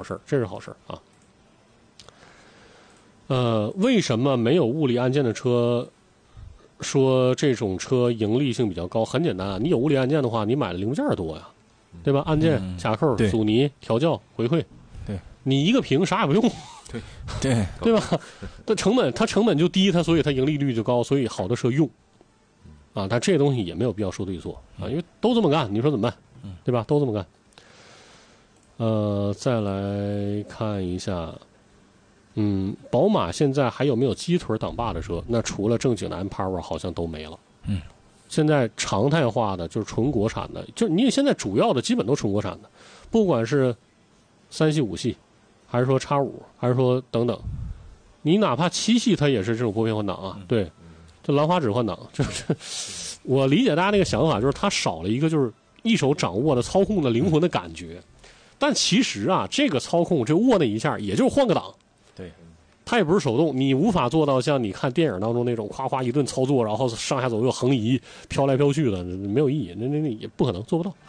好事，这是好事啊。为什么没有物理按键的车说这种车盈利性比较高？很简单啊，你有物理按键的话，你买的零件多呀，对吧？按键、卡扣、阻尼、调校、回馈， 对， 你一个屏啥也不用，对吧？它成本就低，所以它盈利率就高，所以好的车用啊。但这东西也没有必要说对错啊，因为都这么干，你说怎么办？对吧？都这么干。再来看一下。宝马现在还有没有鸡腿挡把的车？那除了正经的 mPower 好像都没了。现在常态化的就是纯国产的，就是你现在主要的基本都纯国产的，不管是3系、5系，还是说 X5，还是说等等，你哪怕7系它也是这种拨片换挡啊。对，就兰花指换挡，就是我理解大家那个想法，就是它少了一个就是一手掌握的操控的灵魂的感觉。但其实啊，这个操控这握那一下，也就是换个档。 对， 它也不是手动，你无法做到像你看电影当中那种夸夸一顿操作，然后上下左右横移飘来飘去的，没有意义，那也不可能做不到。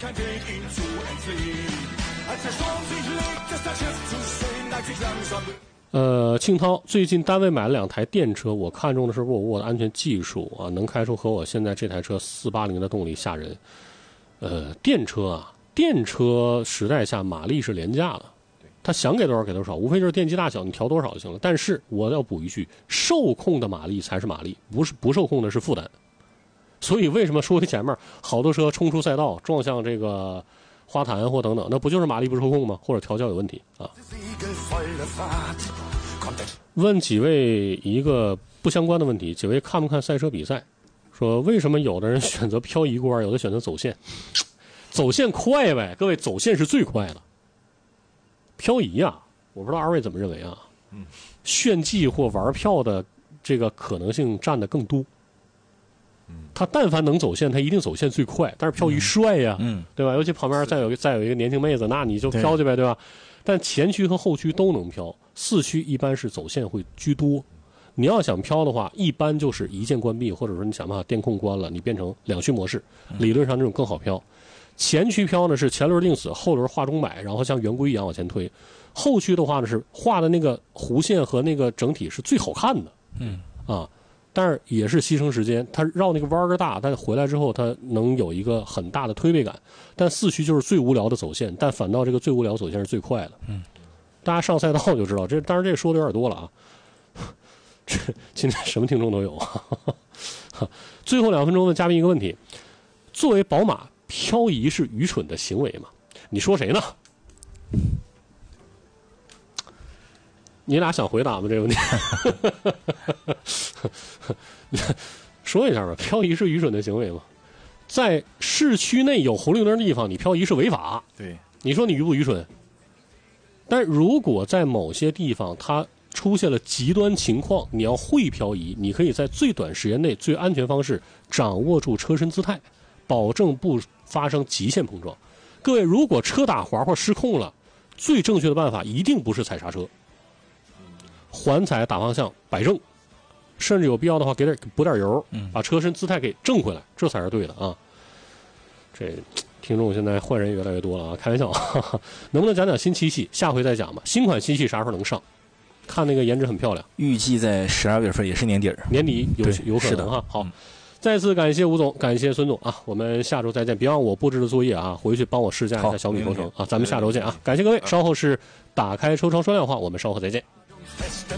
庆涛最近单位买了2台电车，我看中的是沃尔沃的安全技术啊，能开出和我现在这台车480的动力吓人。电车时代下马力是廉价的。他想给多少给多少，无非就是电机大小你调多少就行了。但是我要补一句，受控的马力才是马力，不受控的是负担。所以为什么说前面好多车冲出赛道撞向这个花坛或等等，那不就是马力不受控吗？或者调教有问题啊？问几位一个不相关的问题，几位看不看赛车比赛？说为什么有的人选择漂移关，有的选择走线？走线快呗，各位，走线是最快的。漂移啊，我不知道二位怎么认为啊？炫技或玩票的这个可能性占的更多。他但凡能走线，他一定走线最快。但是漂移帅呀，对吧？尤其旁边再有一个年轻妹子，那你就飘去呗，对吧？但前驱和后驱都能飘，4驱一般是走线会居多。你要想飘的话，一般就是一键关闭，或者说你想办法电控关了，你变成2驱模式，理论上这种更好飘。前驱飘呢是前轮定死，后轮画中摆，然后像圆规一样往前推。后驱的话呢是画的那个弧线和那个整体是最好看的，但是也是牺牲时间，它绕那个弯个大，但回来之后它能有一个很大的推背感。但4驱就是最无聊的走线，但反倒这个最无聊走线是最快的。大家上赛道就知道，当然这说的有点多了啊。这今天什么听众都有啊。最后2分钟的嘉宾一个问题：作为宝马，漂移是愚蠢的行为吗？你说谁呢？你俩想回答吗？这个问题说一下吧。漂移是愚蠢的行为吗？在市区内有红绿灯的地方，你漂移是违法。 对， 你说你愚不愚蠢？但如果在某些地方它出现了极端情况，你要会漂移，你可以在最短时间内最安全方式掌握住车身姿态，保证不发生极限碰撞。各位，如果车打滑或失控了，最正确的办法一定不是踩刹车，缓踩打方向摆正，甚至有必要的话补点油，把车身姿态给正回来，这才是对的啊。这听众现在换人越来越多了啊，开玩笑啊。能不能讲讲新7系？下回再讲吧。新款7系啥时候能上？看那个颜值很漂亮， 预计在12月份，也是年底有可能哈。好。再次感谢吴总，感谢孙总啊！我们下周再见。别忘我布置的作业啊，回去帮我试驾一下小米工程啊！咱们下周见啊！感谢各位，稍后是打开车窗说亮话，我们稍后再见。